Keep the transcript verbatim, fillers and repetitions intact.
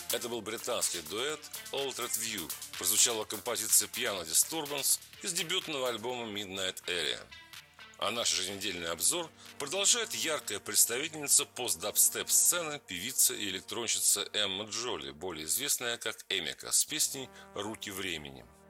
Это был британский дуэт Altered View. Прозвучала композиция Piano Disturbance из дебютного альбома Midnight Area. А наш еженедельный обзор продолжает яркая представительница пост-дабстеп сцены, певица и электронщица Эмма Джоли, более известная как Эмика, с песней «Руки времени».